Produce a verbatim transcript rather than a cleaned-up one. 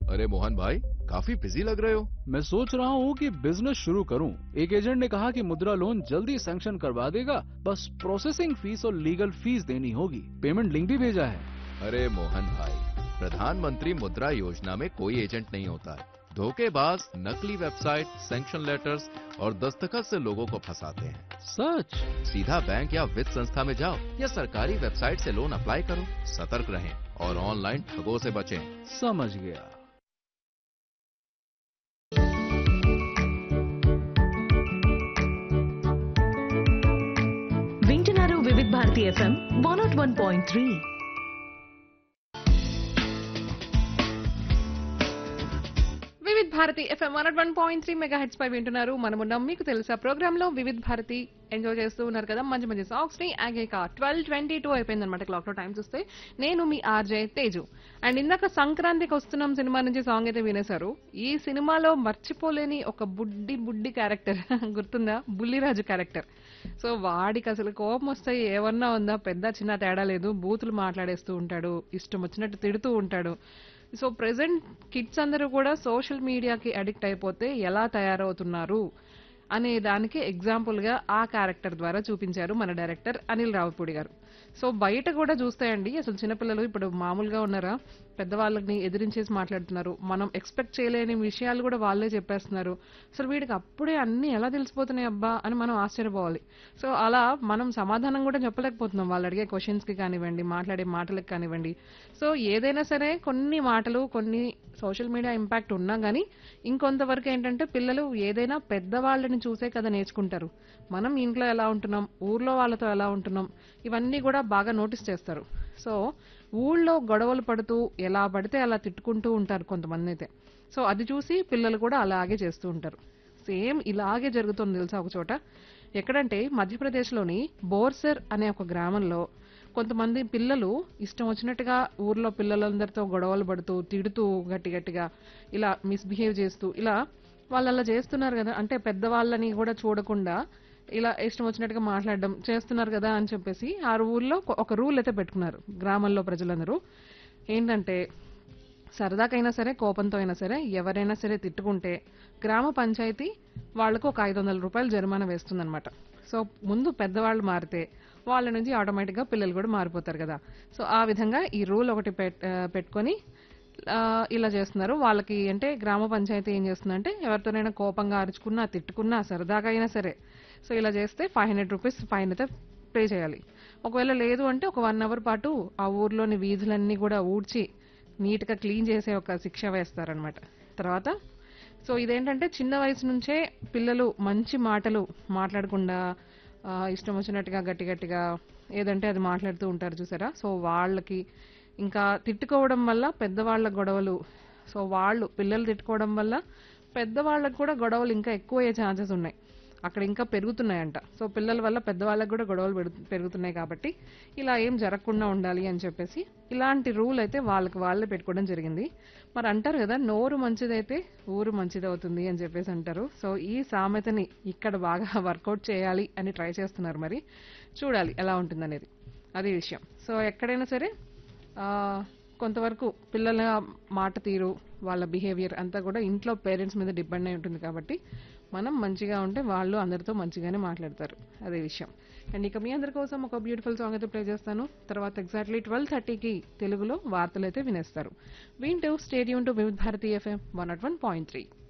अरे मोहन भाई, काफी बिजी लग रहे हो। मैं सोच रहा हूँ कि बिजनेस शुरू करूँ। एक एजेंट ने कहा कि मुद्रा लोन जल्दी सैंक्शन करवा देगा, बस प्रोसेसिंग फीस और लीगल फीस देनी होगी। पेमेंट लिंक भी भेजा है। अरे मोहन भाई, प्रधानमंत्री मुद्रा योजना में कोई एजेंट नहीं होता है। धोखेबाज नकली वेबसाइट, सैंक्शन लेटर्स और दस्तखत से लोगों को फंसाते हैं। सच? सीधा बैंक या वित्त संस्था में जाओ या सरकारी वेबसाइट से लोन अप्लाई करो। सतर्क रहें और ऑनलाइन ठगों से बचें। समझ गया। వింటున్నారు వివిధ Bharati FM one not one point three. Vividh Bharati FM one not one point three mega heads పై వింటున్నారు. మనమున్నాం మీకు తెలుసా ప్రోగ్రామ్ లో. వివిధ్ భారతి ఎంజాయ్ చేస్తూ ఉన్నారు కదా మంచి మంచి సాంగ్స్ ని. ఆగేక ట్వెల్వ్ ట్వంటీ టూ అయిపోయింది అనమాట క్లాక్ లో టైం చూస్తే. నేను మీ ఆర్జే తేజు. అండ్ ఇందాక సంక్రాంతికి వస్తున్నాం సినిమా నుంచి సాంగ్ అయితే వినేశారు. ఈ సినిమాలో మర్చిపోలేని ఒక బుడ్డి బుడ్డి క్యారెక్టర్ గుర్తుందా? బుల్లిరాజు క్యారెక్టర్. సో వాడికి అసలు కోపం వస్తాయి ఏమన్నా ఉందా, పెద్ద చిన్న తేడా లేదు. బూతులు మాట్లాడేస్తూ ఉంటాడు, ఇష్టం వచ్చినట్టు తిడుతూ ఉంటాడు. సో ప్రెసెంట్ కిడ్స్ అందరూ కూడా సోషల్ మీడియాకి అడిక్ట్ అయిపోతే ఎలా తయారవుతున్నారు అనే దానికి ఎగ్జాంపుల్ గా ఆ క్యారెక్టర్ ద్వారా చూపించారు మన డైరెక్టర్ అనిల్ రావిపూడి గారు. సో బయట కూడా చూస్తాయండి అసలు చిన్నపిల్లలు ఇప్పుడు మామూలుగా ఉన్నారా, పెద్దవాళ్ళని ఎదిరించేసి మాట్లాడుతున్నారు. మనం ఎక్స్పెక్ట్ చేయలేని విషయాలు కూడా వాళ్ళే చెప్పేస్తున్నారు. అసలు వీడికి అప్పుడే అన్ని ఎలా తెలిసిపోతున్నాయి అబ్బా అని మనం ఆశ్చర్యపోవాలి. సో అలా మనం సమాధానం కూడా చెప్పలేకపోతున్నాం వాళ్ళు అడిగే క్వశ్చన్స్ కి కానివ్వండి, మాట్లాడే మాటలకు కానివ్వండి. సో ఏదైనా సరే కొన్ని మాటలు కొన్ని సోషల్ మీడియా ఇంపాక్ట్ ఉన్నా గానీ ఇంకొంతవరకు ఏంటంటే పిల్లలు ఏదైనా పెద్దవాళ్ళని చూసే కదా నేర్చుకుంటారు. మనం ఇంట్లో ఎలా ఉంటున్నాం, ఊర్లో వాళ్ళతో ఎలా ఉంటున్నాం, ఇవన్నీ కూడా బాగా నోటీస్ చేస్తారు. సో ఊళ్ళో గొడవలు పడుతూ ఎలా పడితే అలా తిట్టుకుంటూ ఉంటారు కొంతమంది అయితే. సో అది చూసి పిల్లలు కూడా అలాగే చేస్తూ ఉంటారు. సేమ్ ఇలాగే జరుగుతుంది తెలుసా ఒక చోట. ఎక్కడంటే మధ్యప్రదేశ్లోని బోర్సర్ అనే ఒక గ్రామంలో కొంతమంది పిల్లలు ఇష్టం వచ్చినట్టుగా ఊర్లో పిల్లలందరితో గొడవలు పడుతూ తిడుతూ గట్టి గట్టిగా ఇలా మిస్బిహేవ్ చేస్తూ ఇలా వాళ్ళు అలా చేస్తున్నారు కదా. అంటే పెద్దవాళ్ళని కూడా చూడకుండా ఇలా ఇష్టం వచ్చినట్టుగా మాట్లాడడం చేస్తున్నారు కదా అని చెప్పేసి ఆ ఊర్లో ఒక రూల్ అయితే పెట్టుకున్నారు గ్రామంలో ప్రజలందరూ. ఏంటంటే సరదాకైనా సరే కోపంతో అయినా సరే ఎవరైనా సరే తిట్టుకుంటే గ్రామ పంచాయతీ వాళ్లకు ఒక ఐదు వందల రూపాయలు జరిమానా వేస్తుందన్నమాట. సో ముందు పెద్దవాళ్ళు మారితే వాళ్ళ నుంచి ఆటోమేటిక్ గా పిల్లలు కూడా మారిపోతారు కదా. సో ఆ విధంగా ఈ రూల్ ఒకటి పెట్టుకొని ఇలా చేస్తున్నారు. వాళ్ళకి అంటే గ్రామ పంచాయతీ ఏం చేస్తుందంటే ఎవరితోనైనా కోపంగా అరుచుకున్నా తిట్టుకున్నా సరదాగా అయినా సరే సో ఇలా చేస్తే ఫైవ్ హండ్రెడ్ రూపీస్ ఫైన్ అయితే పే చేయాలి. ఒకవేళ లేదు అంటే ఒక వన్ అవర్ పాటు ఆ ఊర్లోని వీధులన్నీ కూడా ఊడ్చి నీట్ గా క్లీన్ చేసే ఒక శిక్ష వేస్తారనమాట. తర్వాత సో ఇదేంటంటే చిన్న వయసు నుంచే పిల్లలు మంచి మాటలు మాట్లాడకుండా ఇష్టం వచ్చినట్టుగా గట్టి గట్టిగా ఏదంటే అది మాట్లాడుతూ ఉంటారు చూసారా. సో వాళ్ళకి ఇంకా తిట్టుకోవడం వల్ల పెద్దవాళ్ల గొడవలు, సో వాళ్ళు పిల్లలు తిట్టుకోవడం వల్ల పెద్దవాళ్ళకు కూడా గొడవలు ఇంకా ఎక్కువ అయ్యే ఛాన్సెస్ ఉన్నాయి. అక్కడ ఇంకా పెరుగుతున్నాయంట. సో పిల్లల వల్ల పెద్దవాళ్ళకు కూడా గొడవలు పెరుగుతున్నాయి కాబట్టి ఇలా ఏం జరగకుండా ఉండాలి అని చెప్పేసి ఇలాంటి రూల్ అయితే వాళ్ళకి వాళ్ళే పెట్టుకోవడం జరిగింది. మరి అంటారు కదా నోరు మంచిదైతే ఊరు మంచిదవుతుంది అని చెప్పేసి అంటారు. సో ఈ సామెతని ఇక్కడ బాగా వర్కౌట్ చేయాలి అని ట్రై చేస్తున్నారు. మరి చూడాలి ఎలా ఉంటుందనేది, అది విషయం. సో ఎక్కడైనా సరే కొంతవరకు పిల్లల మాట తీరు వాళ్ళ బిహేవియర్ అంతా కూడా ఇంట్లో పేరెంట్స్ మీద డిపెండ్ అయి ఉంటుంది కాబట్టి మనం మంచిగా ఉంటే వాళ్ళు అందరితో మంచిగానే మాట్లాడతారు, అదే విషయం. అండ్ ఇక మీ అందరి కోసం ఒక బ్యూటిఫుల్ సాంగ్ అయితే ప్లే చేస్తాను. తర్వాత ఎగ్జాక్ట్లీ ట్వెల్వ్ థర్టీకి తెలుగులో వార్తలు అయితే వినేస్తారు. వింటూ స్టేడియం టు వివిధ Bharati FM one not one point three.